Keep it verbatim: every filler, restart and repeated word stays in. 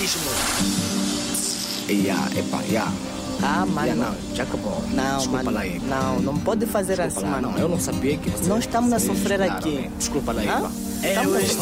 mesmo. Yeah, epa, yeah. Ah, mano. Yeah, não, já acabou. Não, Desculpa mano. lá aí. Não, não pode fazer Desculpa assim, lá, mano. não, eu não sabia que você... Nós estamos a vocês sofrer estudaram, aqui. né? Desculpa lá aí, Hã? pá. Estamos a